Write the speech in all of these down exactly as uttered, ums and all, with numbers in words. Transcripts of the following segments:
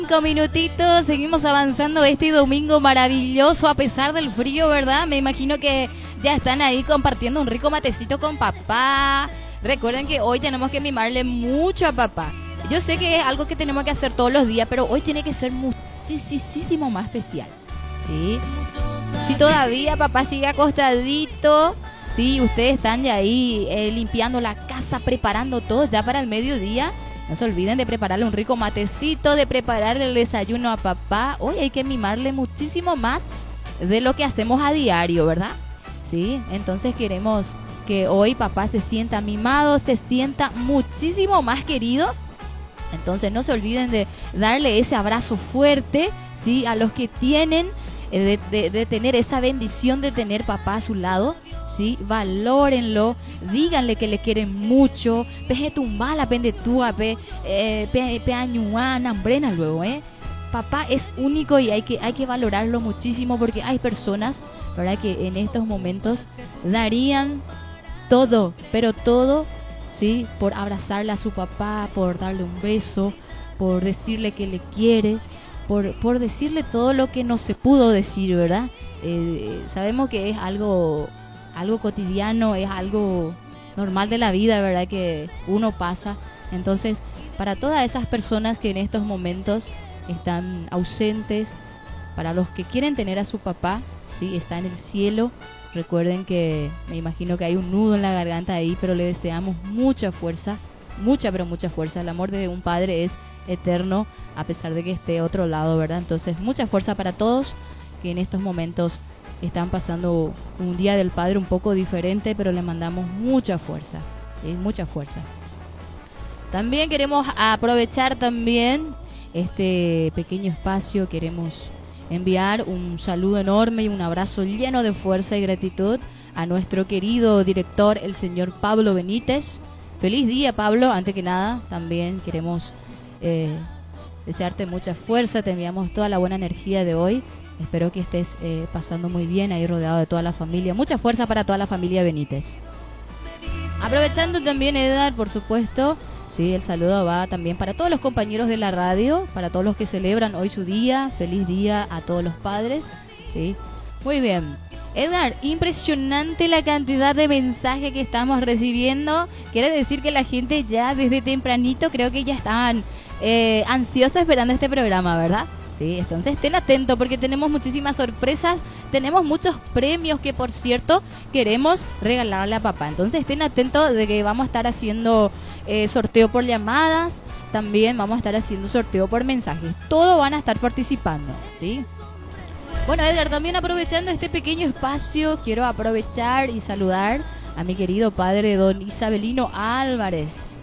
Cinco minutitos, seguimos avanzando este domingo maravilloso a pesar del frío, ¿verdad? Me imagino que ya están ahí compartiendo un rico matecito con papá. Recuerden que hoy tenemos que mimarle mucho a papá. Yo sé que es algo que tenemos que hacer todos los días, pero hoy tiene que ser muchísimo más especial, ¿sí? Si todavía papá sigue acostadito, sí, ustedes están ya ahí eh, limpiando la casa, preparando todo ya para el mediodía. No se olviden de prepararle un rico matecito, de prepararle el desayuno a papá. Hoy hay que mimarle muchísimo más de lo que hacemos a diario, ¿verdad? Sí, entonces queremos que hoy papá se sienta mimado, se sienta muchísimo más querido. Entonces no se olviden de darle ese abrazo fuerte, ¿sí? A los que tienen, eh, de, de, de tener esa bendición de tener papá a su lado. ¿Sí? Valórenlo, díganle que le quieren mucho, peje tumbala, pende túa, pe, eh, pe, pe añuana, hambrena luego, ¿eh? Papá es único y hay que, hay que valorarlo muchísimo porque hay personas, ¿verdad?, que en estos momentos darían todo, pero todo, ¿sí?, por abrazarle a su papá, por darle un beso, por decirle que le quiere, por, por decirle todo lo que no se pudo decir, ¿verdad? Eh, sabemos que es algo... algo cotidiano, es algo normal de la vida, ¿verdad?, que uno pasa. Entonces, para todas esas personas que en estos momentos están ausentes, para los que quieren tener a su papá, ¿sí?, está en el cielo. Recuerden que me imagino que hay un nudo en la garganta ahí, pero le deseamos mucha fuerza, mucha pero mucha fuerza. El amor de un padre es eterno a pesar de que esté a otro lado, ¿verdad? Entonces, mucha fuerza para todos que en estos momentos están pasando un día del padre un poco diferente, pero le mandamos mucha fuerza, ¿sí? Mucha fuerza. También queremos aprovechar también este pequeño espacio, queremos enviar un saludo enorme y un abrazo lleno de fuerza y gratitud a nuestro querido director, el señor Pablo Benítez. Feliz día, Pablo. Antes que nada, también queremos eh, desearte mucha fuerza, te enviamos toda la buena energía de hoy. Espero que estés eh, pasando muy bien ahí rodeado de toda la familia. Mucha fuerza para toda la familia Benítez. Aprovechando también, Edgar, por supuesto, sí, el saludo va también para todos los compañeros de la radio, para todos los que celebran hoy su día. Feliz día a todos los padres, sí. Muy bien. Edgar, impresionante la cantidad de mensajes que estamos recibiendo. Quiere decir que la gente ya desde tempranito creo que ya estaban eh, ansiosa esperando este programa, ¿verdad? Sí, entonces estén atentos porque tenemos muchísimas sorpresas, tenemos muchos premios que, por cierto, queremos regalarle a papá. Entonces estén atentos de que vamos a estar haciendo eh, sorteo por llamadas, también vamos a estar haciendo sorteo por mensajes. Todos van a estar participando, ¿sí? Bueno, Edgar, también aprovechando este pequeño espacio, quiero aprovechar y saludar a mi querido padre, don Isabelino Álvarez.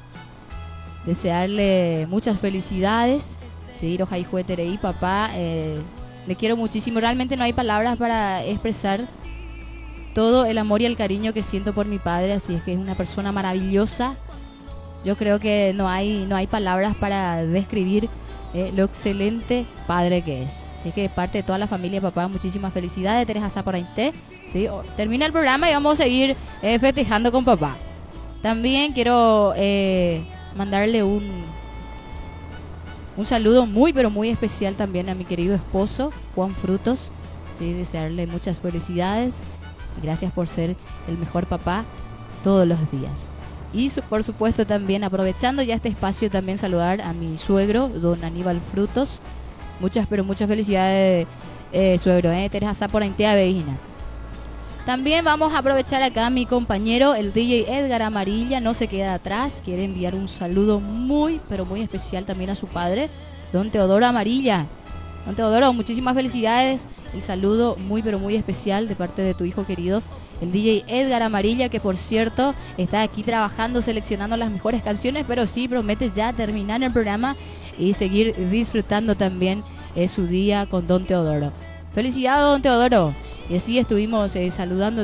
Desearle muchas felicidades. Sí, y papá, eh, le quiero muchísimo. Realmente no hay palabras para expresar todo el amor y el cariño que siento por mi padre. Así es que es una persona maravillosa. Yo creo que no hay, no hay palabras para describir eh, lo excelente padre que es. Así que de parte de toda la familia, papá, muchísimas felicidades. Teresa Zaporainte. ¿Sí? Termina el programa y vamos a seguir eh, festejando con papá. También quiero eh, mandarle un... Un saludo muy, pero muy especial también a mi querido esposo, Juan Frutos. Sí, desearle muchas felicidades. Gracias por ser el mejor papá todos los días. Y su, por supuesto también, aprovechando ya este espacio, también saludar a mi suegro, don Aníbal Frutos. Muchas, pero muchas felicidades, eh, suegro, eh, Teresa Zaporaintea Veína. También vamos a aprovechar acá a mi compañero, el D J Edgar Amarilla, no se queda atrás. Quiere enviar un saludo muy, pero muy especial también a su padre, don Teodoro Amarilla. Don Teodoro, muchísimas felicidades. El saludo muy, pero muy especial de parte de tu hijo querido, el D J Edgar Amarilla, que por cierto está aquí trabajando, seleccionando las mejores canciones, pero sí promete ya terminar el programa y seguir disfrutando también eh, su día con don Teodoro. Felicidades, don Teodoro. Y así estuvimos eh, saludando